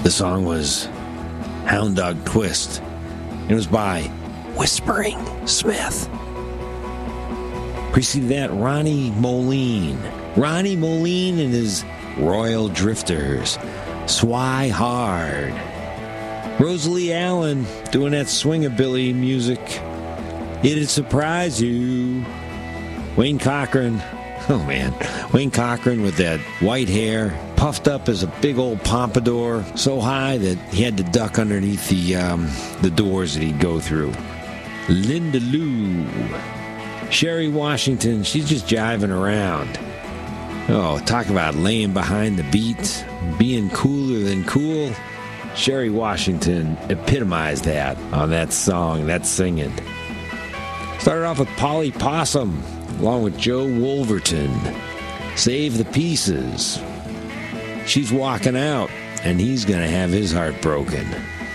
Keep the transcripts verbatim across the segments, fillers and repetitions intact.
The song was Hound Dog Twist. It was by Whispering Smith. Preceded that, Ronnie Moline. Ronnie Moline and his Royal Drifters. Swy Hard. Rosalie Allen doing that swingabilly music. It'd surprise you. Wayne Cochran. Oh, man. Wayne Cochran with that white hair, puffed up as a big old pompadour, so high that he had to duck underneath the um, the doors that he'd go through. Linda Lou. Sherry Washington, she's just jiving around. Oh, talk about laying behind the beat, being cooler than cool. Sherry Washington epitomized that on that song, that singing. Started off with Polly Possum, along with Joe Wolverton. Save the Pieces. She's walking out, and he's going to have his heart broken.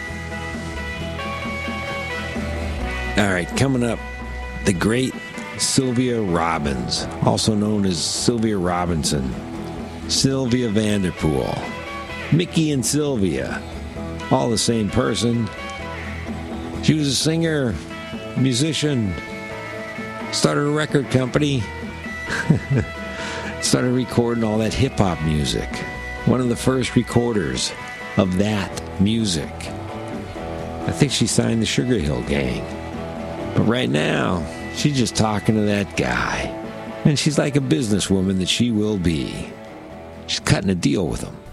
All right, coming up, the great Sylvia Robbins, also known as Sylvia Robinson. Sylvia Vanderpool. Mickey and Sylvia, all the same person. She was a singer, musician, started a record company, started recording all that hip-hop music. One of the first recorders of that music. I think she signed the Sugar Hill Gang. But right now, she's just talking to that guy. And she's like a businesswoman that she will be. She's cutting a deal with him.